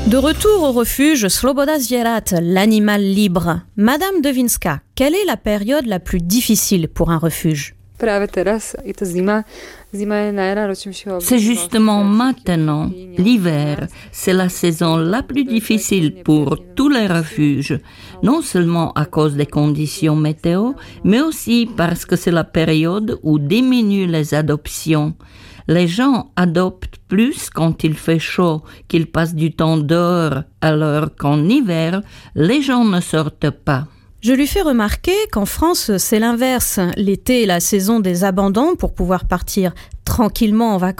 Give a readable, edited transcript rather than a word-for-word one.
De retour au refuge Sloboda Zvierat, l'animal libre. Madame Devinska, quelle est la période la plus difficile pour un refuge ? C'est justement maintenant, l'hiver, c'est la saison la plus difficile pour tous les refuges, non seulement à cause des conditions météo, mais aussi parce que c'est la période où diminuent les adoptions. Les gens adoptent plus quand il fait chaud, qu'ils passent du temps dehors, alors qu'en hiver, les gens ne sortent pas. Je lui fais remarquer qu'en France, c'est l'inverse. L'été est la saison des abandons pour pouvoir partir tranquillement en vacances.